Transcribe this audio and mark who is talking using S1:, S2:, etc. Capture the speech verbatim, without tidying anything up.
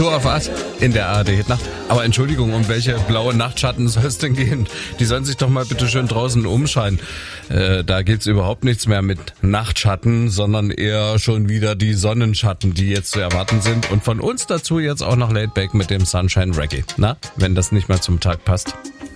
S1: So auf was in der A R D-Nacht. Aber Entschuldigung, um welche blaue Nachtschatten soll es denn gehen? Die sollen sich doch mal bitte schön draußen umscheinen. Äh, da geht's überhaupt nichts mehr mit Nachtschatten, sondern eher schon wieder die Sonnenschatten, die jetzt zu erwarten sind. Und von uns dazu jetzt auch noch Laidback mit dem Sunshine Reggae. Na, wenn das nicht mal zum Tag passt.